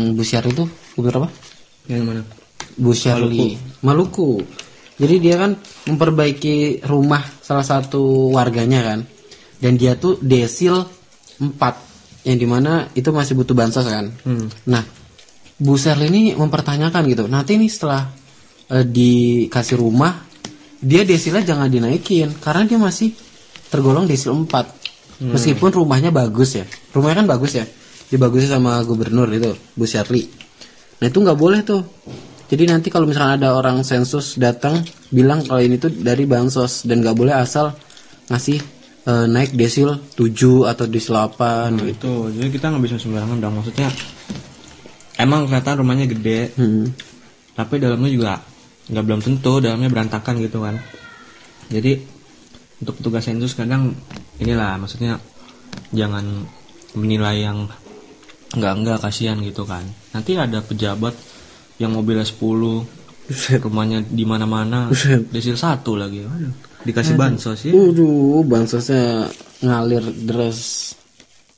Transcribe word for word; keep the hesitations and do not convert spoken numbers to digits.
Bu Syarli itu gubernur apa? Yang mana? Bu Syarli Maluku. Jadi dia kan memperbaiki rumah salah satu warganya kan. Dan dia tuh desil empat, yang dimana itu masih butuh bansos kan. Hmm. Nah, Bu Syarli ini mempertanyakan gitu. Nanti nih setelah uh, dikasih rumah, dia desilnya jangan dinaikin karena dia masih tergolong desil empat. Hmm. Meskipun rumahnya bagus ya. Rumahnya kan bagus ya. Dibagusin sama gubernur itu, Bu Syarli. Nah, itu nggak boleh tuh. Jadi nanti kalau misalnya ada orang sensus datang bilang kalau ini tuh dari bansos, dan nggak boleh asal ngasih uh, naik desil tujuh atau desil delapan nah, gitu. Jadi kita nggak bisa sembarangan dong. Maksudnya emang kelihatan rumahnya gede, hmm. tapi dalamnya juga nggak belum tentu dalamnya berantakan gitu kan. Jadi untuk petugas sensus kadang inilah, maksudnya jangan menilai yang enggak-enggak, kasihan gitu kan. Nanti ada pejabat yang mobilnya sepuluh, rumahnya di mana-mana, desil satu lagi. Aduh, dikasih bansos ya. Aduh, bansosnya ngalir deras.